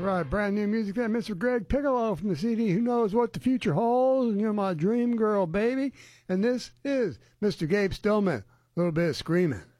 right, brand new music there, Mr. Greg Piccolo from the CD Who Knows What the Future Holds, and you're my dream girl, baby. And this is Mr. Gabe Stillman, a little bit of screaming.